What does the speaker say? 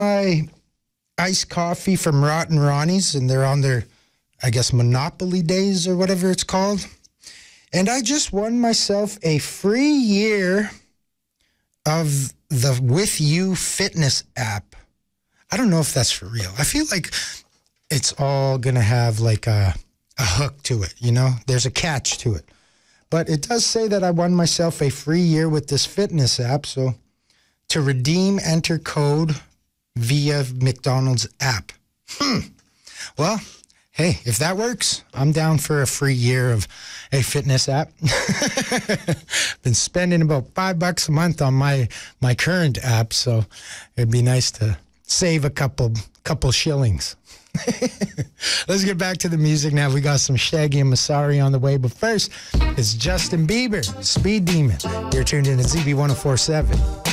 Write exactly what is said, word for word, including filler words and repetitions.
my iced coffee from Rotten Ronnie's, and they're on their, I guess, Monopoly Days or whatever it's called. And I just won myself a free year of the With You fitness app. I don't know if that's for real. I feel like it's all going to have like a, a hook to it, you know? There's a catch to it. But it does say that I won myself a free year with this fitness app. So to redeem, enter code via McDonald's app. Hmm. Well, hey, if that works, I'm down for a free year of a fitness app. Been spending about five bucks a month on my my current app, so it'd be nice to save a couple couple shillings. Let's get back to the music now. We got some Shaggy and Masari on the way, but first, it's Justin Bieber, Speed Demon. You're tuned in to Z B one oh four point seven.